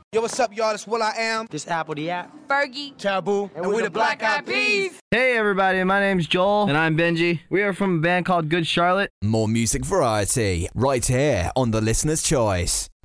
Yo, what's up, y'all? It's Will I Am. This Apple the App. Fergie. Taboo. And we the Black Eyed Peas. Hey everybody, my name's Joel. And I'm Benji. We are from a band called Good Charlotte. More music variety right here on The Listener's Choice.